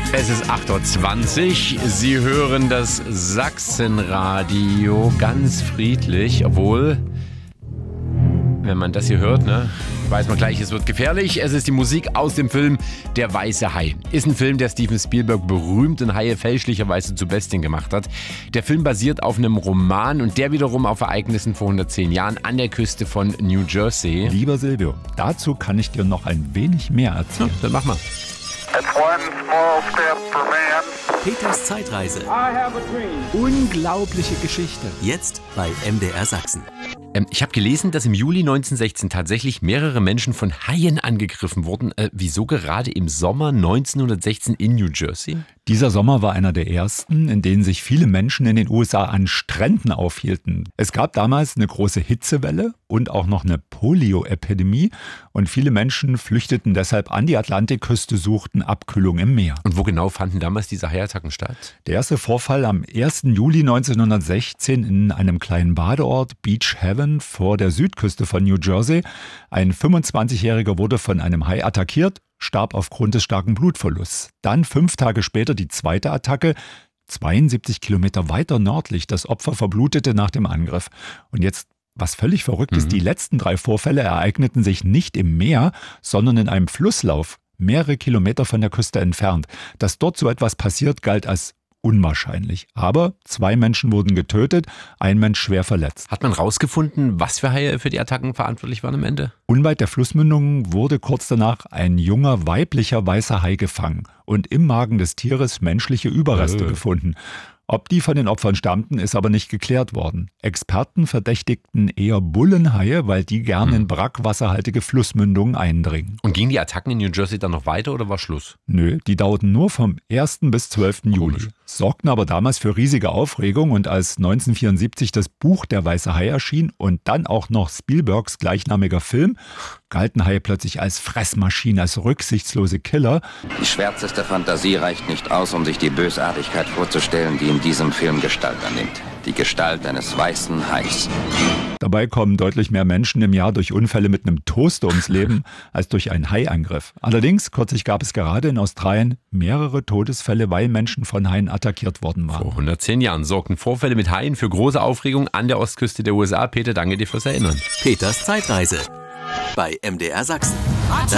Es ist 8:20 Uhr. Sie hören das Sachsenradio ganz friedlich, obwohl, wenn man das hier hört, weiß man gleich, es wird gefährlich. Es ist die Musik aus dem Film Der weiße Hai. Ist ein Film, der Steven Spielberg berühmte Haie fälschlicherweise zu Bestien gemacht hat. Der Film basiert auf einem Roman und der wiederum auf Ereignissen vor 110 Jahren an der Küste von New Jersey. Lieber Silvio, dazu kann ich dir noch ein wenig mehr erzählen. Ja, dann mach mal. Peters Zeitreise. Unglaubliche Geschichte. Jetzt bei MDR Sachsen. Ich habe gelesen, dass im Juli 1916 tatsächlich mehrere Menschen von Haien angegriffen wurden. Wieso gerade im Sommer 1916 in New Jersey? Dieser Sommer war einer der ersten, in denen sich viele Menschen in den USA an Stränden aufhielten. Es gab damals eine große Hitzewelle und auch noch eine Polio-Epidemie und viele Menschen flüchteten deshalb an die Atlantikküste, suchten Abkühlung im Meer. Und wo genau fanden damals diese Haiattacken statt? Der erste Vorfall am 1. Juli 1916 in einem kleinen Badeort, Beach Haven, vor der Südküste von New Jersey. Ein 25-Jähriger wurde von einem Hai attackiert, starb aufgrund des starken Blutverlusts. Dann 5 Tage später die zweite Attacke, 72 Kilometer weiter nördlich. Das Opfer verblutete nach dem Angriff. Und jetzt, was völlig verrückt ist, die letzten 3 Vorfälle ereigneten sich nicht im Meer, sondern in einem Flusslauf, mehrere Kilometer von der Küste entfernt. Dass dort so etwas passiert, galt als unwahrscheinlich. Aber 2 Menschen wurden getötet, ein Mensch schwer verletzt. Hat man rausgefunden, was für Haie für die Attacken verantwortlich waren am Ende? Unweit der Flussmündung wurde kurz danach ein junger weiblicher weißer Hai gefangen und im Magen des Tieres menschliche Überreste gefunden. Ob die von den Opfern stammten, ist aber nicht geklärt worden. Experten verdächtigten eher Bullenhaie, weil die gern in brackwasserhaltige Flussmündungen eindringen. Und gingen die Attacken in New Jersey dann noch weiter oder war Schluss? Nö, die dauerten nur vom 1. bis 12. Juli. Sorgten aber damals für riesige Aufregung und als 1974 das Buch Der weiße Hai erschien und dann auch noch Spielbergs gleichnamiger Film, galten Haie plötzlich als Fressmaschinen, als rücksichtslose Killer. Die schwärzeste Fantasie reicht nicht aus, um sich die Bösartigkeit vorzustellen, die in diesem Film Gestalt annimmt. Die Gestalt eines weißen Hais. Dabei kommen deutlich mehr Menschen im Jahr durch Unfälle mit einem Toaster ums Leben als durch einen Haiangriff. Allerdings, kürzlich gab es gerade in Australien mehrere Todesfälle, weil Menschen von Haien attackiert worden waren. Vor 110 Jahren sorgten Vorfälle mit Haien für große Aufregung an der Ostküste der USA. Peter, danke dir fürs Erinnern. Peters Zeitreise bei MDR Sachsen.